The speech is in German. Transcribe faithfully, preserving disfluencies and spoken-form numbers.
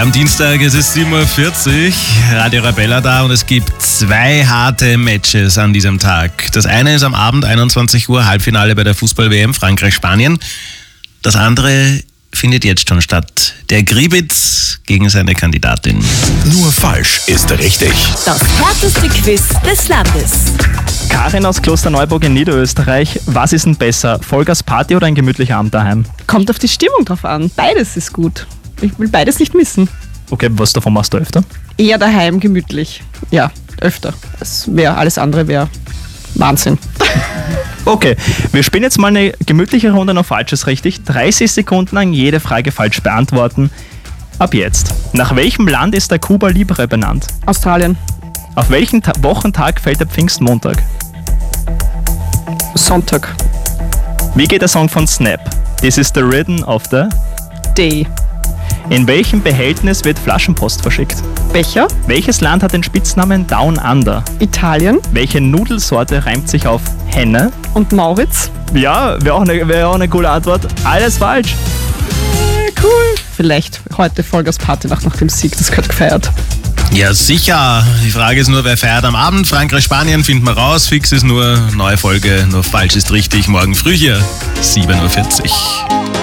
am Dienstag ist es sieben Uhr vierzig, Radio Arabella da und es gibt zwei harte Matches an diesem Tag. Das eine ist am Abend einundzwanzig Uhr, Halbfinale bei der Fußball-W M Frankreich-Spanien. Das andere findet jetzt schon statt. Der Gribitz gegen seine Kandidatin. Nur falsch ist richtig. Das härteste Quiz des Landes. Karin aus Klosterneuburg in Niederösterreich. Was ist denn besser? Vollgas-Party oder ein gemütlicher Abend daheim? Kommt auf die Stimmung drauf an. Beides ist gut. Ich will beides nicht missen. Okay, was davon machst du öfter? Eher daheim gemütlich. Ja, öfter. Das wär, alles andere wäre Wahnsinn. Okay, wir spielen jetzt mal eine gemütliche Runde noch Falsches richtig. dreißig Sekunden lang jede Frage falsch beantworten. Ab jetzt. Nach welchem Land ist der Cuba Libre benannt? Australien. Auf welchen Ta- Wochentag fällt der Pfingstmontag? Sonntag. Wie geht der Song von Snap? This is the rhythm of the... Day. In welchem Behältnis wird Flaschenpost verschickt? Becher. Welches Land hat den Spitznamen Down Under? Italien. Welche Nudelsorte reimt sich auf Henne? Und Mauritz. Ja, wäre auch, eine, wär auch eine coole Antwort. Alles falsch. Äh, cool. Vielleicht heute Vollgas-Party nach, nach dem Sieg. Das gehört gefeiert. Ja, sicher. Die Frage ist nur, wer feiert am Abend? Frankreich-Spanien finden wir raus. Fix ist nur, neue Folge, nur falsch ist richtig. Morgen früh hier, sieben Uhr vierzig.